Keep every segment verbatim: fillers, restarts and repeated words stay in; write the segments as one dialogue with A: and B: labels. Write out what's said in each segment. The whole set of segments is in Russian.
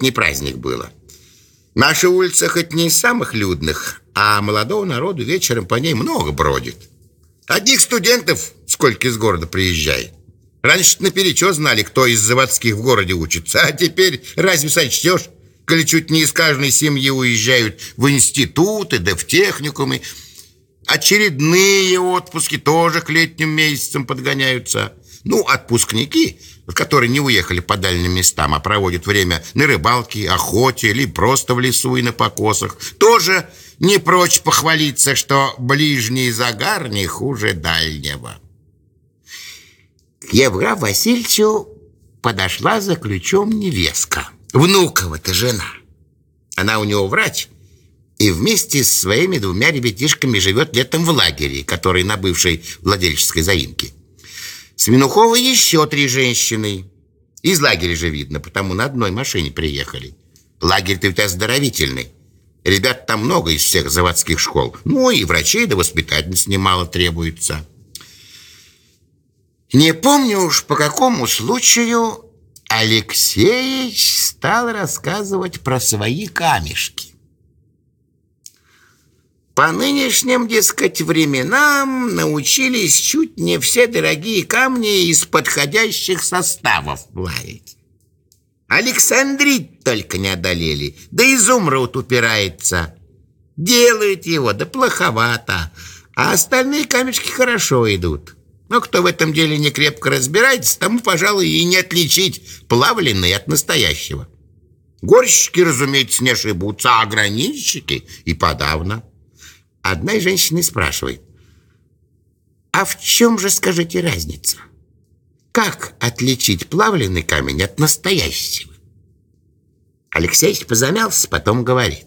A: летний праздник было. Наша улица хоть не из самых людных, а молодого народу вечером по ней много бродит. Одних студентов сколько из города приезжает. Раньше наперечет знали, кто из заводских в городе учится, а теперь разве сочтешь, коли чуть не из каждой семьи уезжают в институты, да в техникумы. Очередные отпуски тоже к летним месяцам подгоняются. Ну, отпускники, которые не уехали по дальним местам, а проводят время на рыбалке, охоте или просто в лесу и на покосах, тоже не прочь похвалиться, что ближний загар не хуже дальнего. К Евграфу Васильевичу подошла за ключом невестка, внукова-то жена. Она у него врач, и вместе с своими двумя ребятишками живет летом в лагере, который на бывшей владельческой заимке. С Менухова еще три женщины. Из лагеря же видно, потому на одной машине приехали. Лагерь-то ведь оздоровительный. Ребят там много из всех заводских школ. Ну и врачей да воспитательниц немало требуется. Не помню уж по какому случаю Алексеич стал рассказывать про свои камешки. По нынешним, дескать, временам научились чуть не все дорогие камни из подходящих составов плавить. Александрит только не одолели, да изумруд упирается. Делают его, да плоховато, а остальные камешки хорошо идут. Но кто в этом деле не крепко разбирается, тому, пожалуй, и не отличить плавленный от настоящего. Горщики, разумеется, не ошибутся, а гранитчики и подавно. Одна из женщин спрашивает: а в чем же, скажите, разница? Как отличить плавленый камень от настоящего? Алексеич позамялся, потом говорит: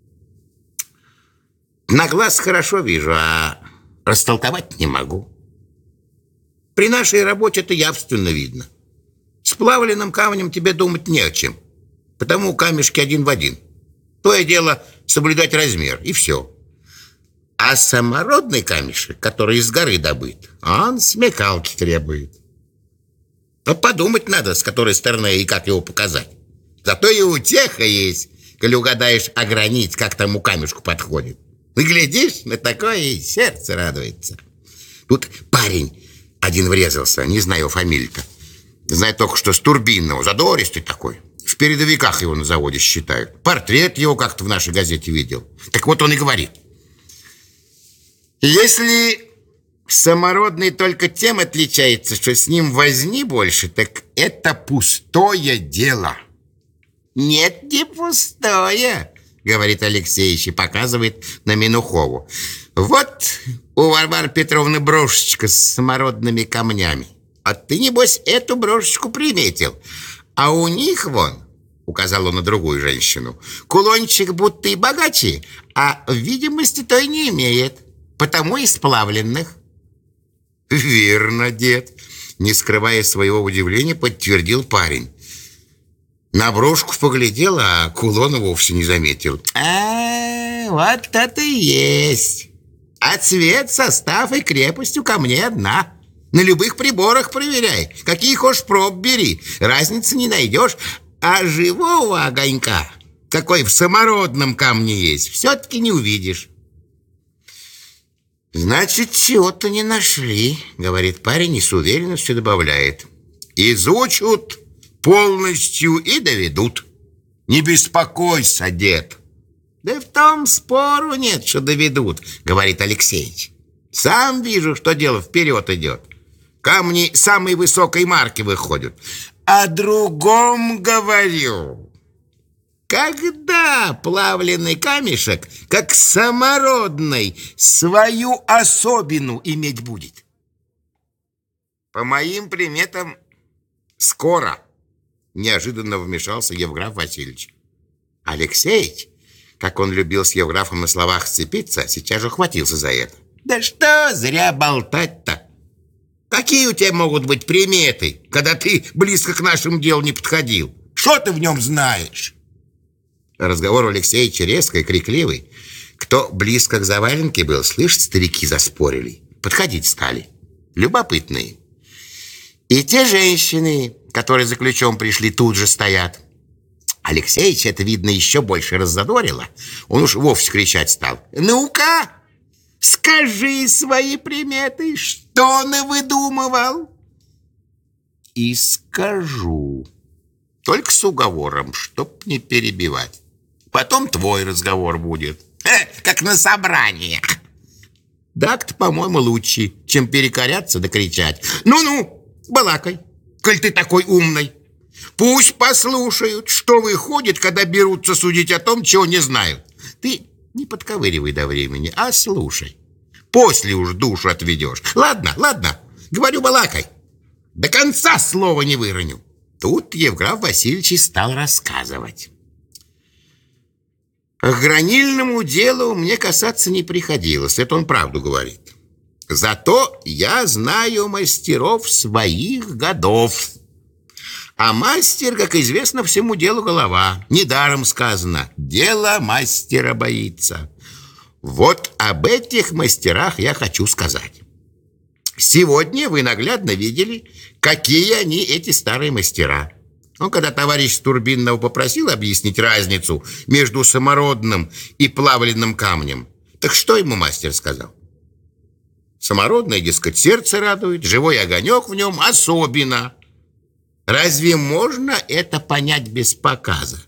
A: на глаз хорошо вижу, а растолковать не могу. При нашей работе это явственно видно. С плавленным камнем тебе думать не о чем, потому камешки один в один. Твое дело соблюдать размер, и все. А самородный камешек, который из горы добыт, он смекалки требует. Но подумать надо, с которой стороны и как его показать. Зато и утеха есть, коли угадаешь огранить, как тому камешку подходит. И глядишь, на такое и сердце радуется. Тут парень один врезался, не знаю его фамилию-то. Знаю только, что с Турбинного, задористый такой. В передовиках его на заводе считают. Портрет его как-то в нашей газете видел. Так вот он и говорит: если самородный только тем отличается, что с ним возни больше, так это пустое дело. Нет, не пустое, говорит Алексеич и показывает на Менухову. Вот у Варвары Петровны брошечка с самородными камнями. А ты, небось, эту брошечку приметил. А у них вон, указал он на другую женщину, кулончик будто и богаче, а видимости той не имеет. Потому и сплавленных. Верно, дед, не скрывая своего удивления, подтвердил парень. На брошку поглядел, а кулона вовсе не заметил. А, вот это и есть. А цвет, состав и крепость у камней одна. На любых приборах проверяй, какие хочешь проб бери, разницы не найдешь. А живого огонька, какой в самородном камне есть, все-таки не увидишь. Значит, чего-то не нашли, говорит парень и с уверенностью добавляет: изучат полностью и доведут. Не беспокойся, дед. Да в том спору нет, что доведут, говорит Алексеич. Сам вижу, что дело вперед идет. Камни самой высокой марки выходят. О другом говорю. Когда плавленый камешек, как самородный, свою особину иметь будет? По моим приметам, скоро, неожиданно вмешался Евграф Васильевич. Алексеич, как он любил с Евграфом на словах сцепиться, сейчас же ухватился за это. Да что зря болтать-то? Какие у тебя могут быть приметы, когда ты близко к нашему делу не подходил? Что ты в нем знаешь? Разговор у Алексеевича резкий, крикливый. Кто близко к заваленке был, слышь, старики заспорили. Подходить стали. Любопытные. И те женщины, которые за ключом пришли, тут же стоят. Алексеич это, видно, еще больше раззадорило. Он уж вовсе кричать стал: «Ну-ка, скажи свои приметы, что навыдумывал?» «И скажу, только с уговором, чтоб не перебивать. Потом твой разговор будет, э, как на собрании». «Так-то, по-моему, лучше, чем перекоряться да кричать. Ну-ну, балакай, коль ты такой умный. Пусть послушают, что выходит, когда берутся судить о том, чего не знают. Ты не подковыривай до времени, а слушай. После уж душу отведешь. Ладно, ладно, говорю, балакай. До конца слова не выроню». Тут Евграф Васильевич и стал рассказывать. К гранильному делу мне касаться не приходилось, это он правду говорит. Зато я знаю мастеров своих годов. А мастер, как известно, всему делу голова. Недаром сказано: дело мастера боится. Вот об этих мастерах я хочу сказать. Сегодня вы наглядно видели, какие они, эти старые мастера. Ну, когда товарищ Турбинного попросил объяснить разницу между самородным и плавленным камнем, так что ему мастер сказал? Самородное, дескать, сердце радует, живой огонек в нем особенно. Разве можно это понять без показа?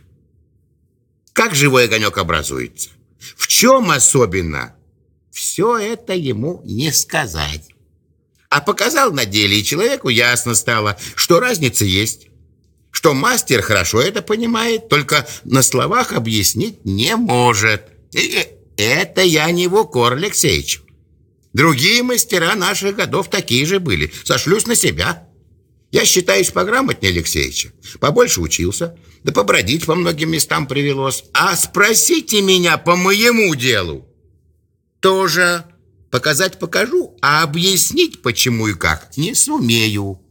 A: Как живой огонек образуется? В чем особенно? Все это ему не сказать. А показал на деле, и человеку ясно стало, что разница есть. Что мастер хорошо это понимает, только на словах объяснить не может. И это я не в укор Алексеичу. Другие мастера наших годов такие же были. Сошлюсь на себя. Я считаюсь пограмотнее Алексеича. Побольше учился, да побродить по многим местам привелось. А спросите меня по моему делу. Тоже показать покажу, а объяснить почему и как не сумею.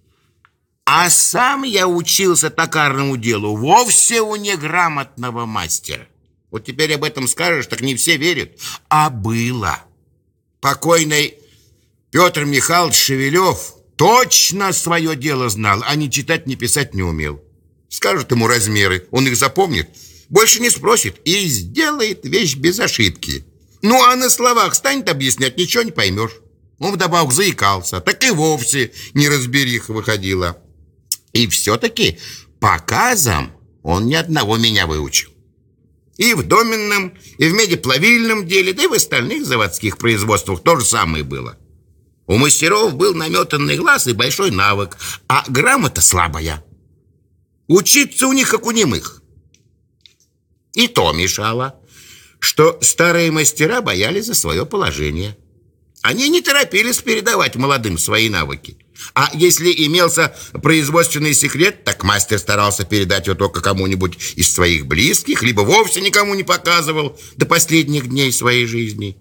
A: А сам я учился токарному делу вовсе у неграмотного мастера. Вот теперь об этом скажешь, так не все верят. А было. Покойный Петр Михайлович Шевелев точно свое дело знал, а ни читать, ни писать не умел. Скажут ему размеры, он их запомнит, больше не спросит и сделает вещь без ошибки. Ну, а на словах станет объяснять, ничего не поймешь. Он вдобавок заикался, так и вовсе неразбериха выходила. И все-таки показом он ни одного меня выучил. И в доменном, и в медиплавильном деле, да и в остальных заводских производствах то же самое было. У мастеров был наметанный глаз и большой навык, а грамота слабая. Учиться у них, как у немых. И то мешало, что старые мастера боялись за свое положение. Они не торопились передавать молодым свои навыки. А если имелся производственный секрет, так мастер старался передать его только кому-нибудь из своих близких, либо вовсе никому не показывал до последних дней своей жизни.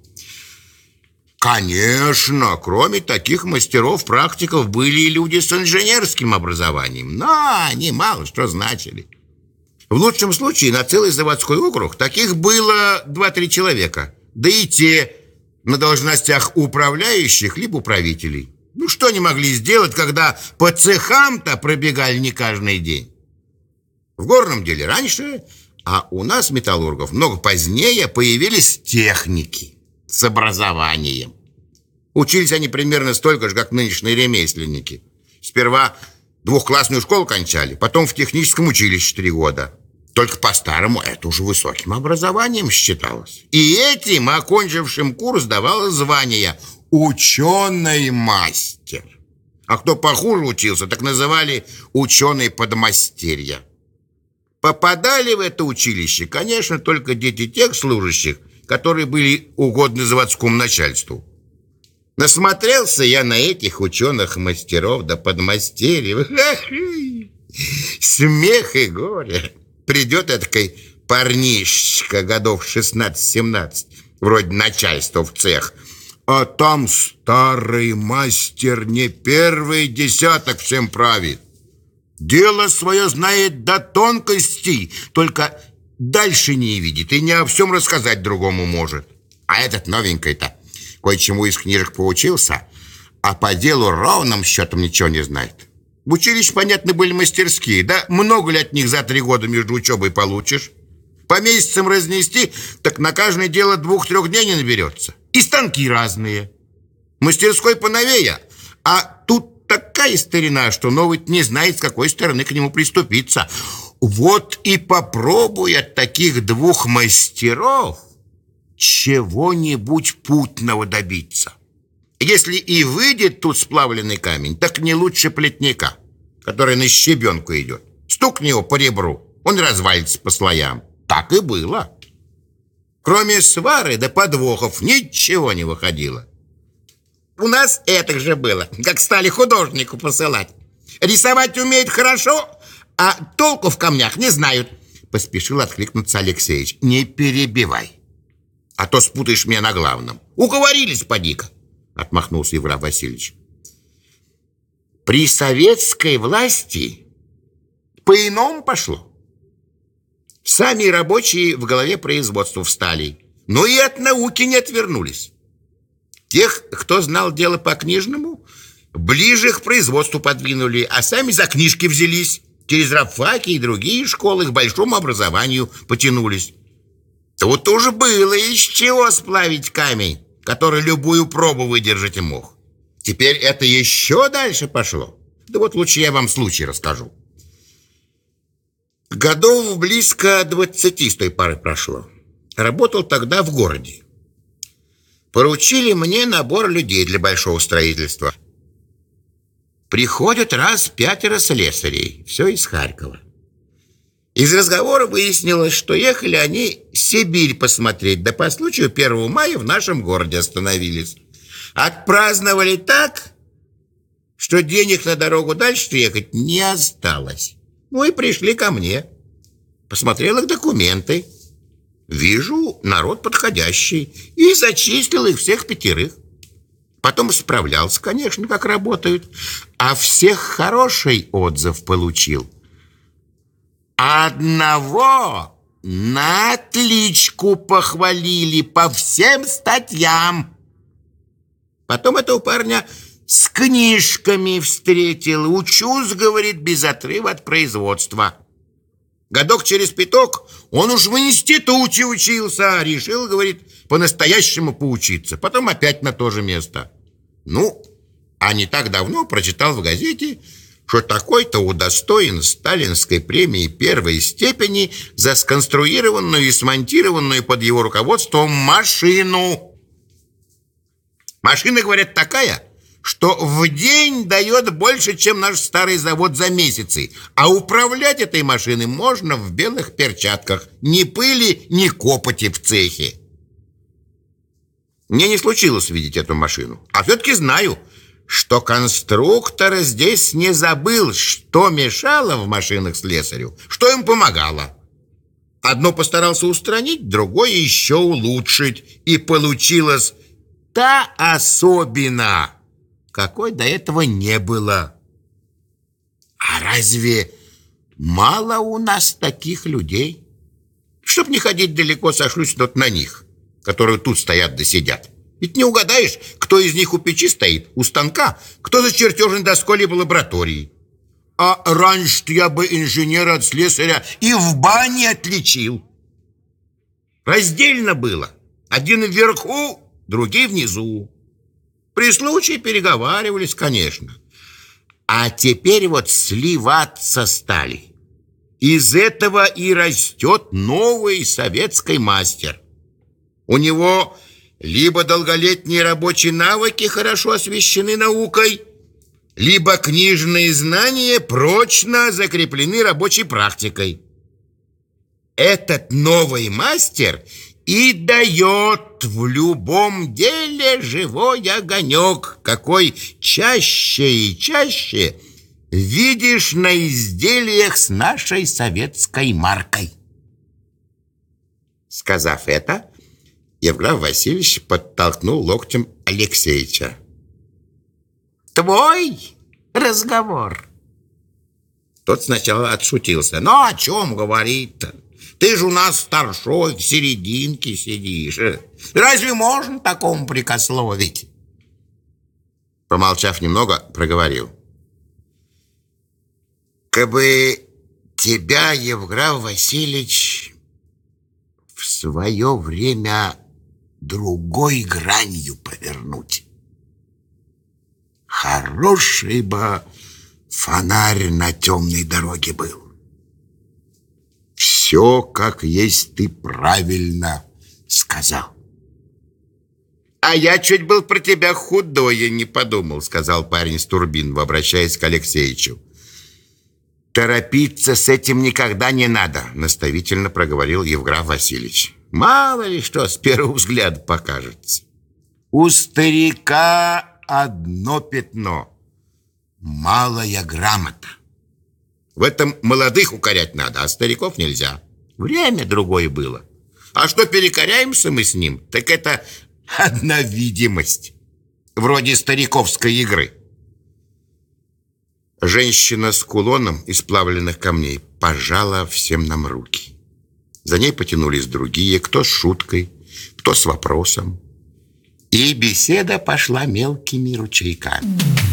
A: Конечно, кроме таких мастеров-практиков были и люди с инженерским образованием, но они мало что значили. В лучшем случае на целый заводской округ таких было два-три человека, да и те на должностях управляющих либо управителей. Ну, что они могли сделать, когда по цехам-то пробегали не каждый день? В горном деле раньше, а у нас, металлургов, много позднее появились техники с образованием. Учились они примерно столько же, как нынешние ремесленники. Сперва двухклассную школу кончали, потом в техническом училище три года. Только по-старому это уже высоким образованием считалось. И этим, окончившим курс, давалось звание ученый-мастер. А кто похуже учился, так называли ученый-подмастерья. Попадали в это училище, конечно, только дети тех служащих, которые были угодны заводскому начальству. Насмотрелся я на этих ученых-мастеров да подмастерьев. Смех и горе. Придет этакой парнишечка годов шестнадцать-семнадцать, вроде начальства в цех, а там старый мастер не первый десяток всем правит. Дело свое знает до тонкостей, только дальше не видит и не о всем рассказать другому может. А этот новенький-то кое-чему из книжек поучился, а по делу ровным счетом ничего не знает. В училище, понятно, были мастерские. Да много ли от них за три года между учебой получишь? По месяцам разнести, так на каждое дело двух-трех дней не наберется. И станки разные. Мастерской поновее, а тут такая старина, что новый не знает, с какой стороны к нему приступиться. Вот и попробуй от таких двух мастеров чего-нибудь путного добиться. Если и выйдет тут сплавленный камень, так не лучше плетника, который на щебенку идет. Стукни его по ребру, он развалится по слоям. Так и было. Кроме свары да подвохов ничего не выходило. У нас это же было, как стали художнику посылать. Рисовать умеют хорошо, а толку в камнях не знают. Поспешил откликнуться Алексеич. Не перебивай, а то спутаешь меня на главном. Уговорились, поди-ка, отмахнулся Евграф Васильевич. При советской власти по-иному пошло. Сами рабочие в голове производства встали, но и от науки не отвернулись. Тех, кто знал дело по-книжному, ближе к производству подвинули, а сами за книжки взялись. Через рабфаки и другие школы к большому образованию потянулись. Тут тоже было из чего сплавить камень, который любую пробу выдержать мог. Теперь это еще дальше пошло. Да вот лучше я вам случай расскажу. Годов близко двадцати с той поры прошло. Работал тогда в городе. Поручили мне набор людей для большого строительства. Приходят раз пятеро слесарей, все из Харькова. Из разговора выяснилось, что ехали они Сибирь посмотреть, да по случаю первого мая в нашем городе остановились. Отпраздновали так, что денег на дорогу дальше ехать не осталось. Ну и пришли ко мне. Посмотрел их документы. Вижу, народ подходящий. И зачислил их всех пятерых. Потом справлялся, конечно, как работают. А всех хороший отзыв получил. Одного на отличку похвалили по всем статьям. Потом этого парня с книжками встретил. Учусь, говорит, без отрыва от производства. Годок через пяток он уж в институте учился. Решил, говорит, по-настоящему поучиться. Потом опять на то же место. Ну, а не так давно прочитал в газете, что такой-то удостоен сталинской премии первой степени за сконструированную и смонтированную под его руководством машину. Машина, говорят, такая, что в день дает больше, чем наш старый завод за месяцы. А управлять этой машиной можно в белых перчатках. Ни пыли, ни копоти в цехе. Мне не случилось видеть эту машину. А все-таки знаю, что конструктор здесь не забыл, что мешало в машинах слесарю, что им помогало. Одно постарался устранить, другое еще улучшить. И получилось та особенно, какой до этого не было. А разве мало у нас таких людей? Чтоб не ходить далеко, сошлюсь вот на них, которые тут стоят да сидят. Ведь не угадаешь, кто из них у печи стоит, у станка, кто за чертежной доской либо лабораторией. А раньше-то я бы инженера от слесаря и в бане отличил. Раздельно было. Один вверху, другие внизу. При случае переговаривались, конечно. А теперь вот сливаться стали. Из этого и растет новый советский мастер. У него либо долголетние рабочие навыки хорошо освещены наукой, либо книжные знания прочно закреплены рабочей практикой. Этот новый мастер и дает в любом деле живой огонек, какой чаще и чаще видишь на изделиях с нашей советской маркой. Сказав это, Евграф Васильевич подтолкнул локтем Алексеича. Твой разговор. Тот сначала отшутился. Ну, о чем говорить-то? Ты же у нас старшой, в серединке сидишь. Разве можно такому прикословить? Помолчав немного, проговорил. Кабы тебя, Евграф Васильевич, в свое время другой гранью повернуть. Хороший бы фонарь на темной дороге был. Все, как есть, ты правильно сказал. А я чуть был про тебя худое не подумал, сказал парень с турбин, обращаясь к Алексеичу. Торопиться с этим никогда не надо, наставительно проговорил Евграф Васильевич. Мало ли что с первого взгляда покажется. У старика одно пятно. Малая грамота. В этом молодых укорять надо, а стариков нельзя. Время другое было. А что перекоряемся мы с ним, так это одна видимость. Вроде стариковской игры. Женщина с кулоном из плавленных камней пожала всем нам руки. За ней потянулись другие, кто с шуткой, кто с вопросом. И беседа пошла мелкими ручейками.